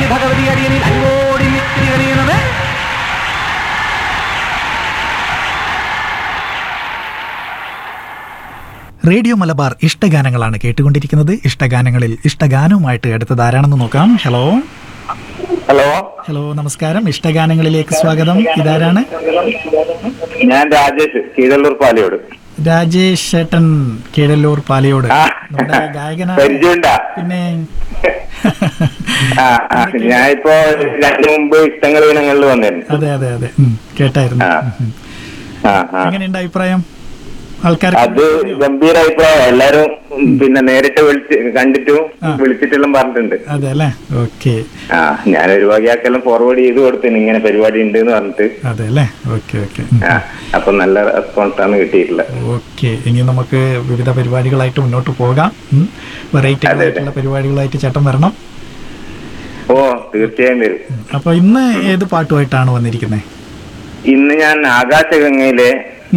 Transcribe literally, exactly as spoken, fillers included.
ഭഗവതി അടിയനിൽ അൻപോടി മിത്തിരി അറിയുന്നത്. റേഡിയോ മലബാർ ഇഷ്ടഗാനങ്ങളാണ് കേട്ടുകൊണ്ടിരിക്കുന്നത്. ഇഷ്ടഗാനങ്ങളിൽ ഇഷ്ടഗാനവുമായിട്ട് അടുത്തത് ആരാണെന്ന് നോക്കാം. ഹലോ ഹലോ ഹലോ നമസ്കാരം. ഇഷ്ടഗാനങ്ങളിലേക്ക് സ്വാഗതം. ഇതാരാണ്? ഞാൻ രാജേഷ്, കീഴല്ലൂർ പാലയോട്. രാജേഷ് ചേട്ടൻ, കീഴല്ലൂർ പാലയോട്. ആ. നമ്മുടെ ഗായകനാണ്. പരിചയമുണ്ടാ? പിന്നെ ആ ആ, ഞാനിപ്പോ രണ്ടു മുമ്പ് ഇഷ്ടങ്ങൾ ദിനങ്ങളിൽ വന്നിരുന്നു. അതെ അതെ അതെ ഉം, കേട്ടായിരുന്നു. ആ. ഉം, ഉം. ആ ആ എങ്ങനെയുണ്ട് അഭിപ്രായം? ആൾക്കാർ അത് ഗംഭീര അഭിപ്രായം. എല്ലാരും പിന്നെ നേരിട്ട് വിളിച്ച് കണ്ടിട്ടും ആ. വിളിച്ചിട്ടെല്ലാം പറഞ്ഞിട്ടുണ്ട്. അതെ അല്ലേ? ഓക്കെ. ആ ഞാൻ ഒരു വകയാക്കെല്ലാം ഫോർവേഡ് ചെയ്ത് കൊടുത്തിന്, ഇങ്ങനെ പരിപാടി ഉണ്ട് എന്ന് പറഞ്ഞിട്ട്. അതെ അല്ലേ? Okay okay. ആ അപ്പൊ നല്ല റെസ്പോൺസ് ആണ് കിട്ടിയിട്ടുള്ളത്. ഓക്കെ, ഇനി നമുക്ക് വിവിധ പരിപാടികളായിട്ട് മുന്നോട്ട് പോകാം. വെറൈറ്റി ആയിട്ടുള്ള പരിപാടികളായിട്ട് ചേട്ടൻ വരണം. ഓ തീർച്ചയായും വരും. അപ്പൊ ഇന്ന് ഏത് പാട്ടുമായിട്ടാണ് വന്നിരിക്കുന്നത്? ഇന്ന് ഞാൻ ആകാശഗംഗയിലെ